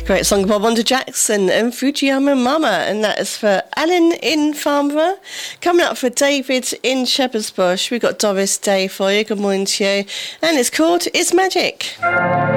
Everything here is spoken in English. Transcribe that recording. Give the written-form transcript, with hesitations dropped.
Great song, Bob Wonder Jackson and Fujiyama Mama, and that is for Alan in Farnborough. Coming up for David in Shepherd's Bush, we've got Doris Day for you. Good morning to you. And it's called It's Magic.